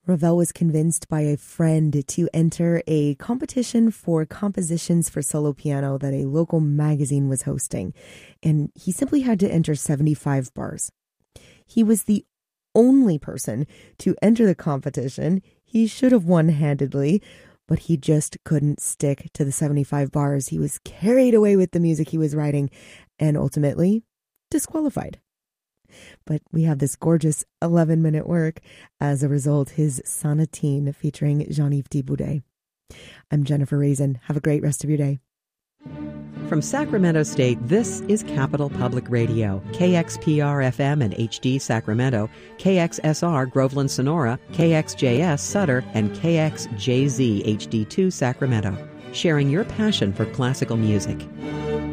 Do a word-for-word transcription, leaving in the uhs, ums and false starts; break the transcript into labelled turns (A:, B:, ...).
A: Ravel was convinced by a friend to enter a competition for compositions for solo piano that a local magazine was hosting, and he simply had to enter seventy-five bars. He was the only person to enter the competition. He should have won handedly, but he just couldn't stick to the seventy-five bars. He was carried away with the music he was writing and ultimately disqualified. But we have this gorgeous eleven-minute work as a result, his Sonatine featuring Jean-Yves Thibaudet. I'm Jennifer Raisin. Have a great rest of your day.
B: From Sacramento State, this is Capital Public Radio, K X P R F M and H D Sacramento, K X S R Groveland Sonora, K X J S Sutter, and K X J Z H D two Sacramento, sharing your passion for classical music.